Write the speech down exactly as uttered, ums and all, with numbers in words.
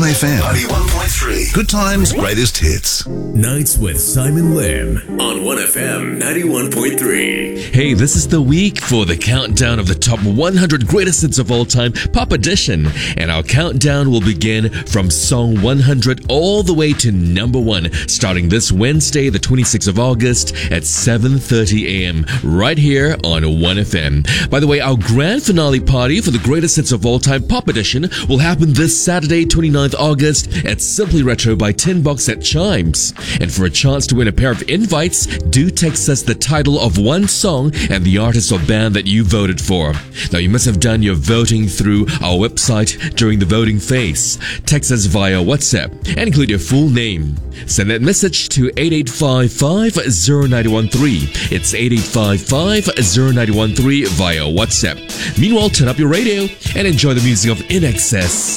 F M ninety-one point three. Good times, greatest hits. Nights with Simon Lim on one F M ninety-one point three. Hey, this is the week for the countdown of the top one hundred greatest hits of all time, Pop Edition. And our countdown will begin from song one hundred all the way to number one, starting this Wednesday, the twenty-sixth of August at seven thirty a.m. right here on one F M. By the way, our grand finale party for the greatest hits of all time, Pop Edition, will happen this Saturday, twenty-ninth of August at Simply Retro by Tin Box at Chimes. And for a chance to win a pair of invites, do text us the title of one song and the artist or band that you voted for. Now, you must have done your voting through our website during the voting phase. Text us via WhatsApp and include your full name. Send that message to eight eight five five, zero nine one three. It's eight eight five five, zero nine one three via WhatsApp. Meanwhile, turn up your radio and enjoy the music of In Excess.